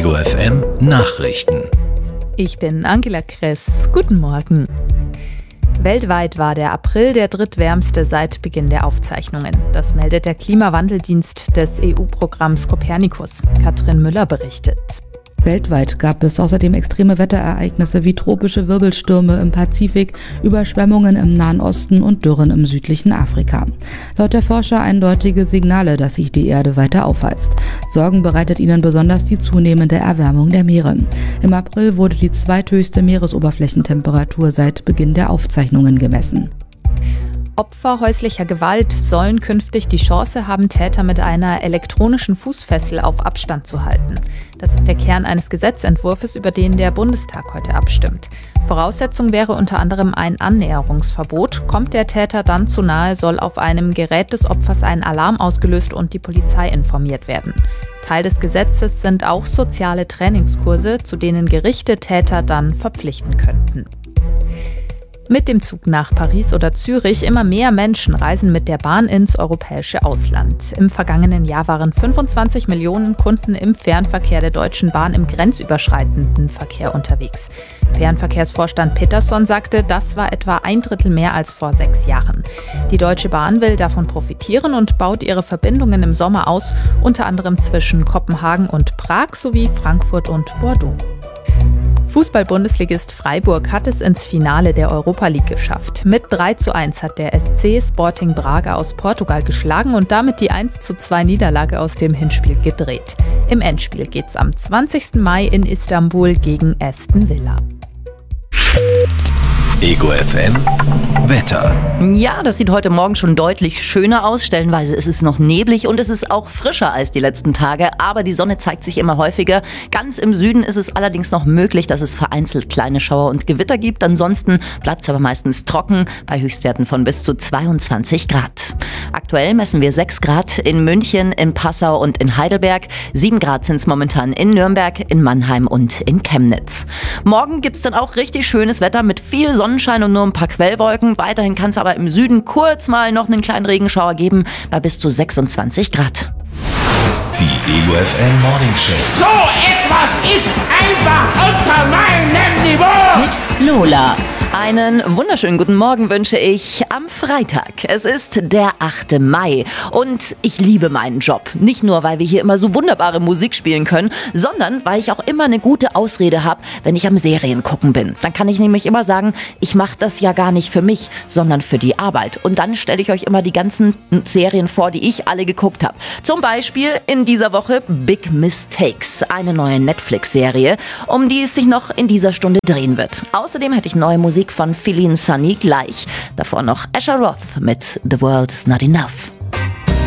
Ego FM Nachrichten. Ich bin Angela Kress. Guten Morgen. Weltweit war der April der drittwärmste seit Beginn der Aufzeichnungen. Das meldet der Klimawandeldienst des EU-Programms Copernicus. Katrin Müller berichtet. Weltweit gab es außerdem extreme Wetterereignisse wie tropische Wirbelstürme im Pazifik, Überschwemmungen im Nahen Osten und Dürren im südlichen Afrika. Laut der Forscher eindeutige Signale, dass sich die Erde weiter aufheizt. Sorgen bereitet ihnen besonders die zunehmende Erwärmung der Meere. Im April wurde die zweithöchste Meeresoberflächentemperatur seit Beginn der Aufzeichnungen gemessen. Opfer häuslicher Gewalt sollen künftig die Chance haben, Täter mit einer elektronischen Fußfessel auf Abstand zu halten. Das ist der Kern eines Gesetzentwurfs, über den der Bundestag heute abstimmt. Voraussetzung wäre unter anderem ein Annäherungsverbot. Kommt der Täter dann zu nahe, soll auf einem Gerät des Opfers ein Alarm ausgelöst und die Polizei informiert werden. Teil des Gesetzes sind auch soziale Trainingskurse, zu denen Gerichte Täter dann verpflichten könnten. Mit dem Zug nach Paris oder Zürich immer mehr Menschen reisen mit der Bahn ins europäische Ausland. Im vergangenen Jahr waren 25 Millionen Kunden im Fernverkehr der Deutschen Bahn im grenzüberschreitenden Verkehr unterwegs. Fernverkehrsvorstand Peterson sagte, das war etwa 1/3 mehr als vor 6 Jahren. Die Deutsche Bahn will davon profitieren und baut ihre Verbindungen im Sommer aus, unter anderem zwischen Kopenhagen und Prag sowie Frankfurt und Bordeaux. Fußball-Bundesligist Freiburg hat es ins Finale der Europa League geschafft. Mit 3:1 hat der SC Sporting Braga aus Portugal geschlagen und damit die 1:2 Niederlage aus dem Hinspiel gedreht. Im Endspiel geht's am 20. Mai in Istanbul gegen Aston Villa. Ego FM Wetter. Ja, das sieht heute Morgen schon deutlich schöner aus. Stellenweise ist es noch neblig und es ist auch frischer als die letzten Tage. Aber die Sonne zeigt sich immer häufiger. Ganz im Süden ist es allerdings noch möglich, dass es vereinzelt kleine Schauer und Gewitter gibt. Ansonsten bleibt es aber meistens trocken bei Höchstwerten von bis zu 22 Grad. Aktuell messen wir 6 Grad in München, in Passau und in Heidelberg. 7 Grad sind es momentan in Nürnberg, in Mannheim und in Chemnitz. Morgen gibt es dann auch richtig schönes Wetter mit viel Sonnenschein und nur ein paar Quellwolken. Weiterhin kann es aber im Süden kurz mal noch einen kleinen Regenschauer geben bei bis zu 26 Grad. Die Ego FM Morning Show. So etwas ist einfach unter meinem Niveau. Mit Lola. Einen wunderschönen guten Morgen wünsche ich am Freitag. Es ist der 8. Mai und ich liebe meinen Job. Nicht nur, weil wir hier immer so wunderbare Musik spielen können, sondern weil ich auch immer eine gute Ausrede habe, wenn ich am Serien gucken bin. Dann kann ich nämlich immer sagen, ich mache das ja gar nicht für mich, sondern für die Arbeit. Und dann stelle ich euch immer die ganzen Serien vor, die ich alle geguckt habe. Zum Beispiel in dieser Woche Big Mistakes, eine neue Netflix-Serie, um die es sich noch in dieser Stunde drehen wird. Außerdem hätte ich neue Musik von Philin Sunny gleich. Davor noch Asher Roth mit The World Is Not Enough.